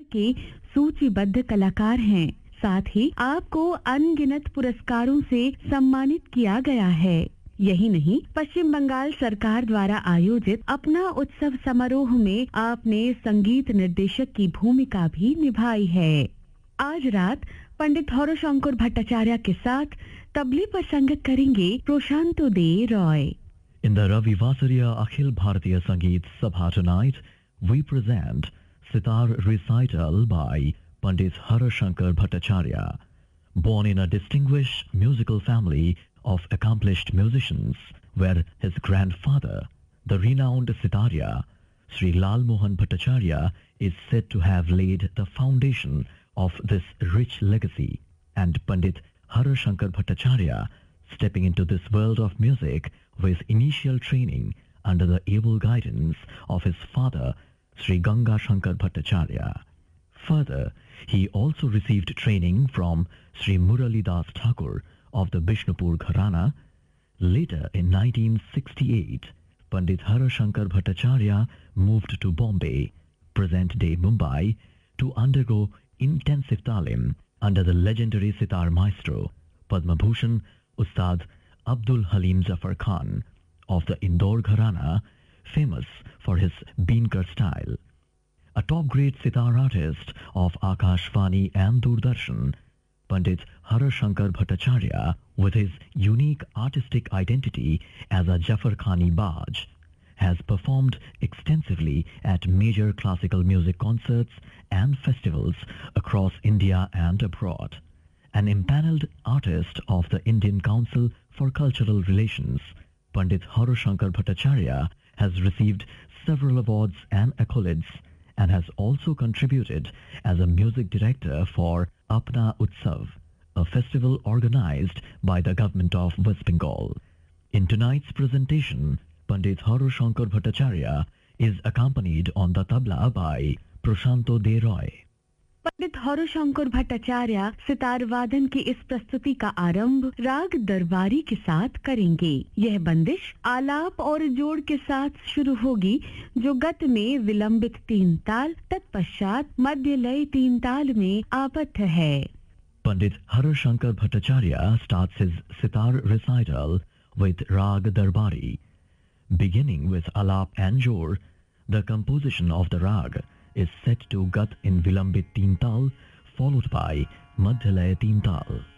के सूचीबद्ध कलाकार हैं। साथ ही आपको अनगिनत पुरस्कारों से सम्मानित किया गया है। यही नहीं, पश्चिम बंगाल सरकार द्वारा आयोजित अपना उत्सव समारोह में आपने संगीत निर्देशक की भूमिका भी निभाई है। आज रात पंडित हौरीशंकर भट्टाचार्य के साथ तबले पर संगत करेंगे प्रशांतो दे Roy. In the Ravi Vasariya Akhil Bharatiya Sangeet Sabha tonight, we present Sitar recital by Pandit Harashankar Bhattacharya. Born in a distinguished musical family of accomplished musicians, where his grandfather, the renowned Sitarya, Sri Lal Mohan Bhattacharya, is said to have laid the foundation of this rich legacy, and Pandit Harashankar Bhattacharya, stepping into this world of music with initial training under the able guidance of his father, Sri Ganga Shankar Bhattacharya. Further, he also received training from Sri Murali Das Thakur of the Bishnupur Gharana. Later, in 1968, Pandit Harashankar Bhattacharya moved to Bombay, present-day Mumbai, to undergo intensive talim under the legendary sitar maestro, Padma Bhushan Ustad Abdul Halim Zafar Khan of the Indore Gharana, famous for his Beenkar style. A top-grade sitar artist of Akashvani and Doordarshan, Pandit Harashankar Bhattacharya, with his unique artistic identity as a Jafar Khani Baj, has performed extensively at major classical music concerts and festivals across India and abroad. An impaneled artist of the Indian Council for Cultural Relations, Pandit Harashankar Bhattacharya has received several awards and accolades and has also contributed as a music director for Apna Utsav, a festival organized by the government of West Bengal. In tonight's presentation, Pandit Harashankar Bhattacharya is accompanied on the tabla by Prashanto De Roy. पंडित हौरीशंकर भट्टाचार्य सितार वादन की इस प्रस्तुति का आरंभ राग दरबारी के साथ करेंगे। यह बंदिश आलाप और जोड़ के साथ शुरू होगी, जो गत में विलंबित 3 ताल, तत्पश्चात मध्य लय 3 ताल में आबद्ध है। Pandit Harashankar Bhattacharya starts his sitar recital with Rag Darbari. Beginning with Alap and Jor, the composition of the rag is set to Gat in Vilambit 3 Tal, followed by Madhyalaya 3 Tal.